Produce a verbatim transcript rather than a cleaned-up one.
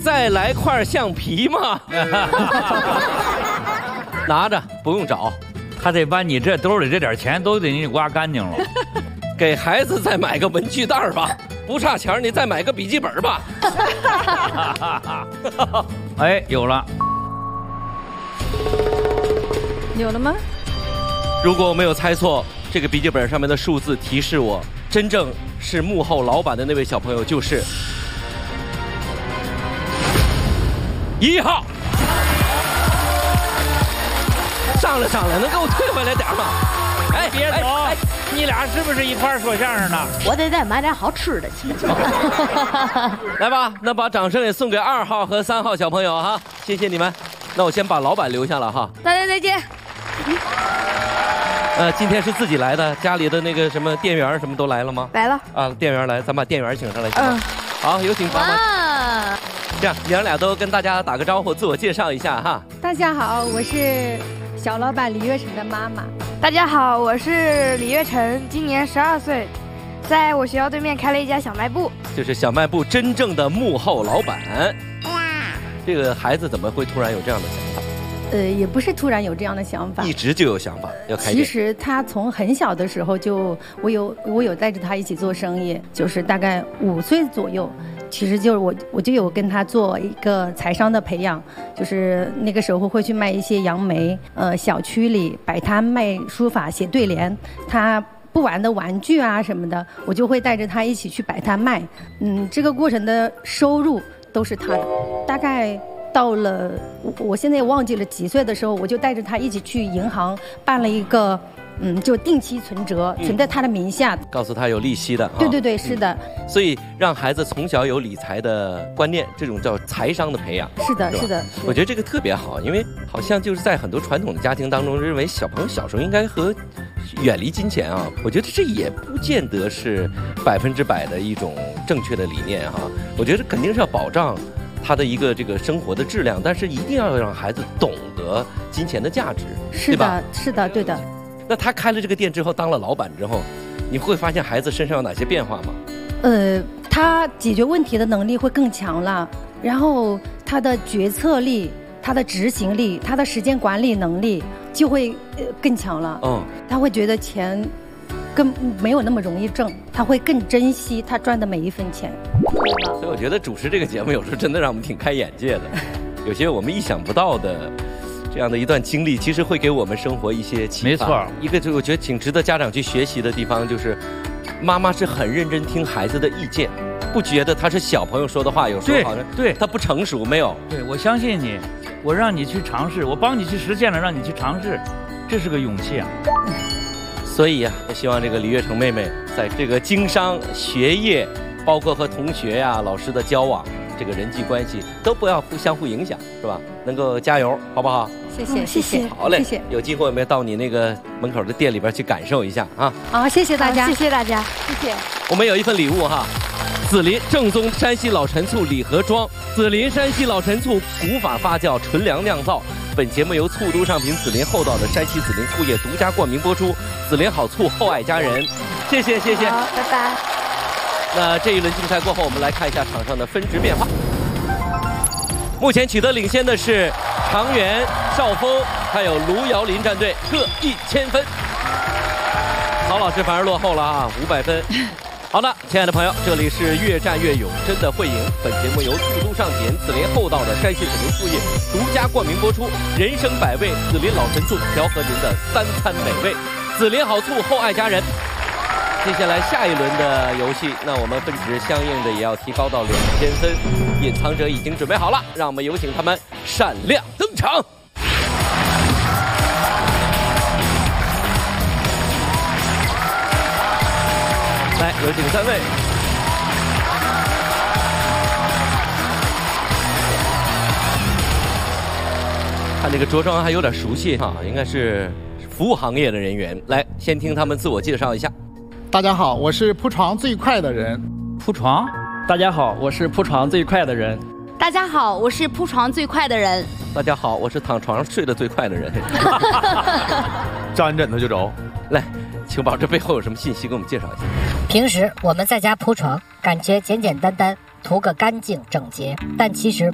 再来块橡皮吗？拿着，不用找。 他得把你这兜里这点钱都得给你刮干净了。 给孩子再买个文具袋吧，不差钱你再买个笔记本吧。 哎，有了。 有了吗？ 如果我没有猜错，这个笔记本上面的数字提示我，真正是幕后老板的那位小朋友就是一号。上来上来，能给我退回来点吗？ 哎，别走！哎哎、你俩是不是一块说相声的？ 我得再买点好吃的去。 来吧，那把掌声也送给二号和三号小朋友哈，谢谢你们。那我先把老板留下了哈。 大家再见。 呃，今天是自己来的，家里的那个什么店员什么都来了吗？ 来了。 啊，店员来，咱把店员请上来行吗？嗯。好，有请妈妈。这样，娘俩都跟大家打个招呼，自我介绍一下哈。 大家好，我是小老板李月成的妈妈。 大家好，我是李月成，今年十二岁，在我学校对面开了一家小卖部。 就是小卖部真正的幕后老板。哇！这个孩子怎么会突然有这样的想法？ 呃，也不是突然有这样的想法， 一直就有想法要开店。 其实他从很小的时候就，我有我有带着他一起做生意，就是大概五岁左右。其实就是我，我就有跟他做一个财商的培养，就是那个时候会去卖一些杨梅，呃，小区里摆摊卖书法、写对联，他不玩的玩具啊什么的，我就会带着他一起去摆摊卖。嗯，这个过程的收入都是他的。大概到了我我现在也忘记了几岁的时候，我就带着他一起去银行办了一个。嗯，就定期存折，存在他的名下， 告诉他有利息的。 对对对，是的。 嗯、所以让孩子从小有理财的观念，这种叫财商的培养。 是的，是的。 我觉得这个特别好，因为好像就是在很多传统的家庭当中，认为小朋友小时候应该和远离金钱啊。我觉得这也不见得是百分之百的一种正确的理念哈、啊。我觉得肯定是要保障他的一个这个生活的质量，但是一定要让孩子懂得金钱的价值， 是的，是的，对的。 那他开了这个店之后，当了老板之后，你会发现孩子身上有哪些变化吗？ 呃，他解决问题的能力会更强了，然后他的决策力、他的执行力、他的时间管理能力就会呃更强了。嗯，他会觉得钱更没有那么容易挣，他会更珍惜他赚的每一分钱。 所以我觉得主持这个节目有时候真的让我们挺开眼界的，有些我们意想不到的。这样的一段经历，其实会给我们生活一些启发。 没错， 一个就我觉得挺值得家长去学习的地方，就是妈妈是很认真听孩子的意见，不觉得他是小朋友说的话，有时候好像对他不成熟，没有。 对，我相信你，我让你去尝试，我帮你去实现了，让你去尝试，这是个勇气啊。 所以呀、啊，我希望这个李月成妹妹在这个经商、学业，包括和同学呀、啊、老师的交往。这个人际关系都不要互相互影响，是吧？能够加油，好不好？ 谢谢，谢谢， 好嘞， 谢谢。 有机会我们到你那个门口的店里边去感受一下啊！ 好，谢谢大家， 谢谢大家，谢谢。 我们有一份礼物哈，紫林正宗山西老陈醋礼盒装，紫林山西老陈醋古法发酵，纯粮酿造。本节目由醋都上品紫林厚道的山西紫林醋业独家冠名播出。紫林好醋，厚爱家人。谢谢，谢谢。 好，拜拜。 那这一轮竞赛过后，我们来看一下场上的分值变化。目前取得领先的是长垣、邵峰还有卢瑶林战队，各一千分。曹老师反而落后了啊，五百分。好的，亲爱的朋友，这里是越战越勇，真的会赢。本节目由醋都上品紫林厚道的山西紫林醋业独家冠名播出。人生百味，紫林老陈醋调和您的三餐美味。紫林好醋，厚爱家人。接下来下一轮的游戏，那我们分值相应的也要提高到两千分。隐藏者已经准备好了，让我们有请他们闪亮登场。来，有请三位。看这个着装还有点熟悉哈，应该是服务行业的人员。来，先听他们自我介绍一下。 大家好，我是铺床最快的人。 铺床？ 大家好，我是铺床最快的人。 大家好，我是铺床最快的人。 大家好，我是躺床上睡得最快的人。 照完枕头就走。 来，请把这背后有什么信息给我们介绍一下。 平时我们在家铺床，感觉简简单单，图个干净整洁，但其实